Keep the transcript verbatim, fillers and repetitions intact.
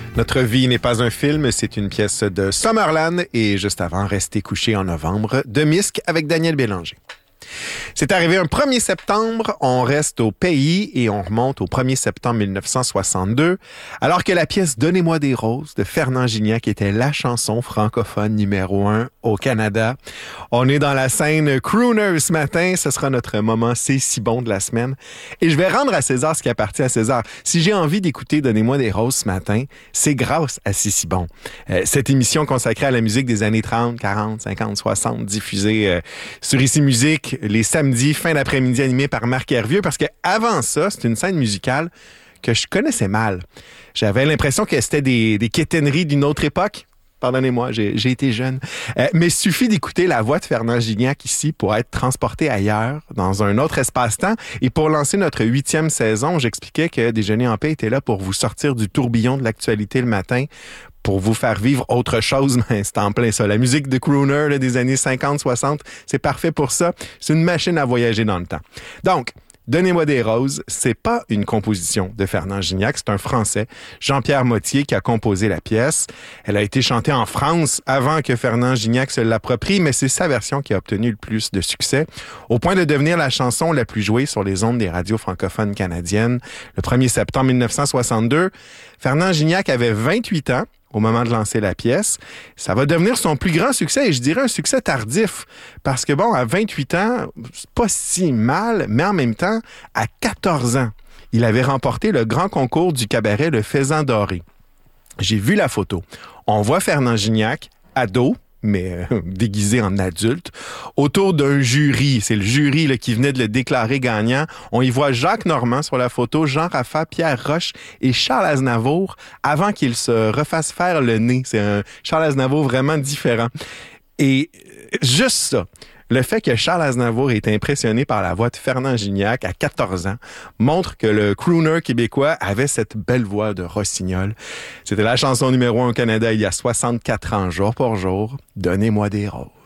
Notre vie n'est pas un film, c'est une pièce de Summerland et juste avant, Rester couché en novembre de Misc avec Daniel Bélanger. C'est arrivé un premier septembre, on reste au pays et on remonte au premier septembre mille neuf cent soixante-deux, alors que la pièce Donnez-moi des roses de Fernand Gignac était la chanson francophone numéro un au Canada. On est dans la scène crooner ce matin, ce sera notre moment C'est si bon de la semaine. Et je vais rendre à César ce qui appartient à César. Si j'ai envie d'écouter Donnez-moi des roses ce matin, c'est grâce à C'est si bon. Euh, cette émission consacrée à la musique des années trente, quarante, cinquante, soixante, diffusée euh, sur Ici Musique, les samedis, fin d'après-midi, animés par Marc Hervieux, parce que avant ça, c'est une scène musicale que je connaissais mal. J'avais l'impression que c'était des, des quétaineries d'une autre époque. Pardonnez-moi, j'ai, j'ai été jeune. Euh, mais il suffit d'écouter la voix de Fernand Gignac ici pour être transporté ailleurs, dans un autre espace-temps. Et pour lancer notre huitième saison, j'expliquais que Déjeuner en paix était là pour vous sortir du tourbillon de l'actualité le matin, pour vous faire vivre autre chose, mais c'est en plein ça. La musique de crooner là, des années cinquante, soixante, c'est parfait pour ça. C'est une machine à voyager dans le temps. Donc, Donnez-moi des roses, c'est pas une composition de Fernand Gignac, c'est un Français, Jean-Pierre Mottier, qui a composé la pièce. Elle a été chantée en France avant que Fernand Gignac se l'approprie, mais c'est sa version qui a obtenu le plus de succès, au point de devenir la chanson la plus jouée sur les ondes des radios francophones canadiennes. Le premier septembre mille neuf cent soixante-deux, Fernand Gignac avait vingt-huit ans au moment de lancer la pièce. Ça va devenir son plus grand succès, et je dirais un succès tardif, parce que bon, à vingt-huit ans, c'est pas si mal, mais en même temps, à quatorze ans, il avait remporté le grand concours du cabaret Le Faisan Doré. J'ai vu la photo. On voit Fernand Gignac, ado, mais euh, déguisé en adulte, autour d'un jury. C'est le jury là, qui venait de le déclarer gagnant. On y voit Jacques Normand sur la photo, Jean Raffa, Pierre Roche et Charles Aznavour avant qu'il se refasse faire le nez. C'est un Charles Aznavour vraiment différent. Et juste ça, le fait que Charles Aznavour ait été impressionné par la voix de Fernand Gignac à quatorze ans montre que le crooner québécois avait cette belle voix de rossignol. C'était la chanson numéro un au Canada il y a soixante-quatre ans, jour pour jour. Donnez-moi des roses.